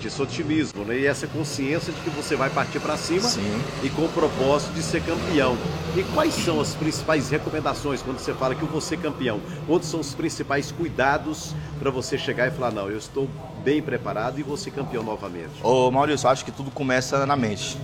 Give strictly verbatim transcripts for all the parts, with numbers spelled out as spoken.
transmite esse otimismo, né? E essa consciência de que você vai partir para cima. Sim. E com o propósito de ser campeão. E quais são as principais recomendações quando você fala que eu vou ser campeão? Onde são os principais cuidados para você chegar e falar, não, eu estou bem preparado e vou ser campeão novamente? Ô Maurício, acho que tudo começa na mente.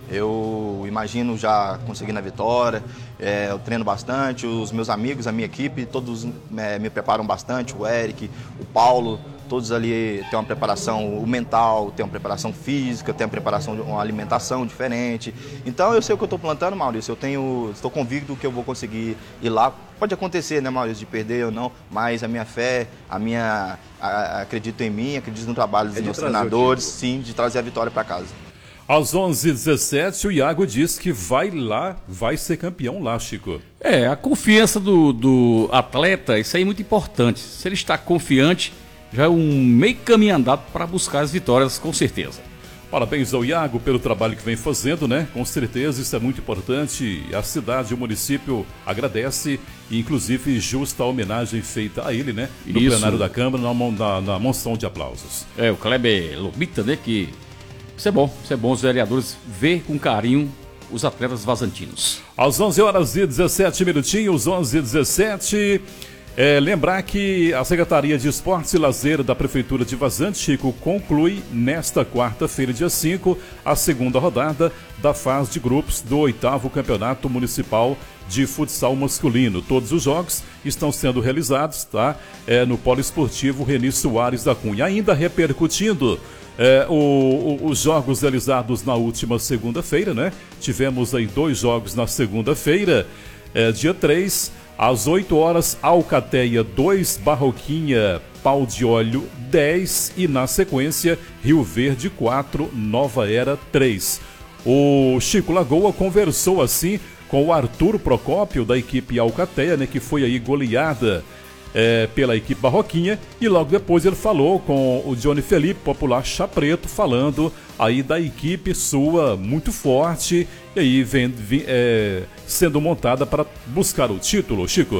Eu imagino já conseguindo a vitória, é, eu treino bastante, os meus amigos, a minha equipe, todos é, me preparam bastante, o Eric, o Paulo, todos ali têm uma preparação mental, têm uma preparação física, têm uma preparação de uma alimentação diferente. Então eu sei o que eu estou plantando, Maurício, eu tenho, estou convicto que eu vou conseguir ir lá. Pode acontecer, né, Maurício, de perder ou não, mas a minha fé, a minha, a, a, acredito em mim, acredito no trabalho dos é meus treinadores, sim, de trazer a vitória para casa. Às onze e dezessete, o Iago diz que vai lá, vai ser campeão lá, Chico. É, a confiança do, do atleta, isso aí é muito importante. Se ele está confiante, já é um meio caminho andado para buscar as vitórias, com certeza. Parabéns ao Iago pelo trabalho que vem fazendo, né? Com certeza isso é muito importante. A cidade e o município agradece e inclusive justa a homenagem feita a ele, né? No Isso. plenário da Câmara, na, na, na moção de aplausos. É, o Kleber Lobita, né? Que isso é bom, isso é bom os vereadores ver com carinho os atletas vazantinos. Às onze horas e dezessete minutinhos, onze e dezessete. É, lembrar que a Secretaria de Esportes e Lazer da Prefeitura de Vazante, Chico, conclui nesta quarta-feira, dia cinco, a segunda rodada da fase de grupos do oitavo Campeonato Municipal de Futsal Masculino. Todos os jogos estão sendo realizados, tá? É, no Polo Esportivo Reni Soares da Cunha. Ainda repercutindo é, o, o, os jogos realizados na última segunda-feira, né? Tivemos aí dois jogos na segunda-feira, é, dia três. Às oito horas, Alcateia dois, Barroquinha, Pau de Óleo dez e na sequência, Rio Verde quatro, Nova Era três. O Chico Lagoa conversou assim com o Arthur Procópio da equipe Alcateia, né, que foi aí goleada é, pela equipe Barroquinha, e logo depois ele falou com o Johnny Felipe, popular Chá Preto, falando aí da equipe sua muito forte e aí vem, vem, é, sendo montada para buscar o título, Chico.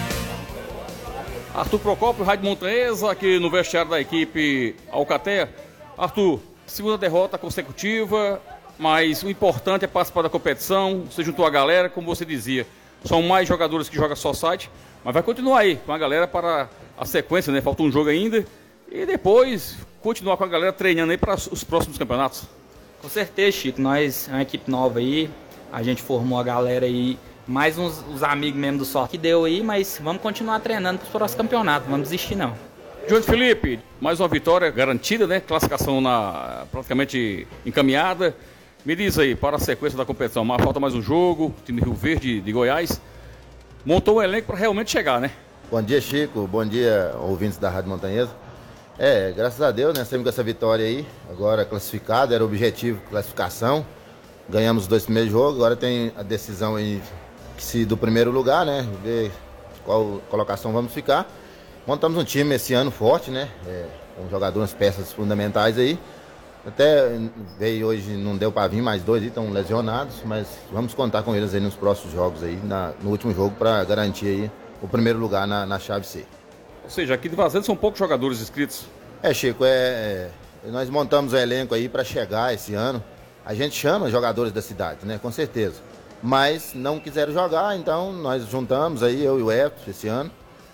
Arthur Procópio, Rádio Montanhesa, aqui no vestiário da equipe Alcateia. Arthur, segunda derrota consecutiva, mas o importante é participar da competição. Você juntou a galera, como você dizia, são mais jogadores que jogam só site, mas vai continuar aí com a galera para a sequência, né? Falta um jogo ainda. E depois continuar com a galera treinando aí para os próximos campeonatos. Com certeza, Chico. Nós é uma equipe nova aí. A gente formou a galera aí. Mais uns, uns amigos mesmo do sorte que deu aí. Mas vamos continuar treinando para os próximos campeonatos. Não vamos desistir, não. Johnny Felipe, mais uma vitória garantida, né? Classificação na, praticamente encaminhada. Me diz aí, para a sequência da competição, mas falta mais um jogo. Time Rio Verde de Goiás. Montou um elenco para realmente chegar, né? Bom dia, Chico. Bom dia, ouvintes da Rádio Montanhesa. É, graças a Deus, né, sempre com essa vitória aí, agora classificado, era o objetivo, classificação, ganhamos os dois primeiros jogos, agora tem a decisão aí se do primeiro lugar, né, ver qual colocação vamos ficar. Montamos um time esse ano forte, né, é, com jogadores, peças fundamentais aí, até veio hoje, não deu para vir, mais dois aí estão lesionados, mas vamos contar com eles aí nos próximos jogos aí, na, no último jogo, para garantir aí o primeiro lugar na, na chave C. Ou seja, aqui de Vazante são poucos jogadores inscritos. É, Chico, é, é, nós montamos o elenco aí para chegar esse ano. A gente chama jogadores da cidade, né? Com certeza. Mas não quiseram jogar, então nós juntamos aí, eu e o Everton, esse ano.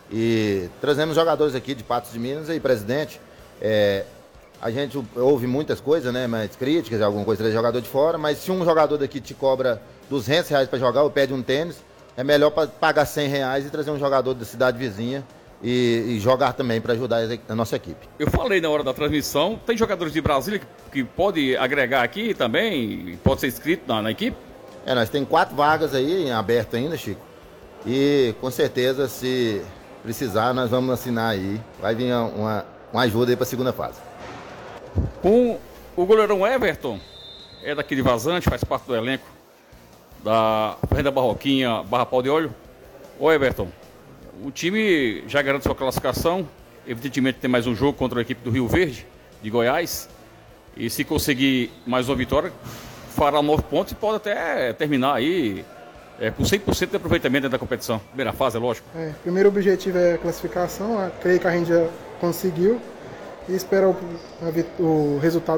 E trazemos jogadores aqui de Patos de Minas. Aí, presidente, é, a gente ouve muitas coisas, né? Mas críticas, alguma coisa de jogador de fora. Mas se um jogador daqui te cobra duzentos reais para jogar ou pede um tênis, é melhor pagar cem reais e trazer um jogador da cidade vizinha. E, e jogar também para ajudar a nossa equipe. Eu falei na hora da transmissão, tem jogadores de Brasília que, que pode agregar aqui também, pode ser inscrito na, na equipe? É, nós temos quatro vagas aí em aberto ainda, Chico. E com certeza, se precisar, nós vamos assinar aí. Vai vir uma, uma ajuda aí para a segunda fase. Com o goleirão Everton, é daqui de Vazante, faz parte do elenco da Fazenda Barroquinha, Barra Pau de Óleo. Ô Everton, o time já garante sua classificação, evidentemente tem mais um jogo contra a equipe do Rio Verde, de Goiás, e se conseguir mais uma vitória, fará nove pontos e pode até terminar aí é, com cem por cento de aproveitamento dentro da competição. Primeira fase, é lógico. É, primeiro objetivo é a classificação, creio que a gente já conseguiu, e espero o, a, o resultado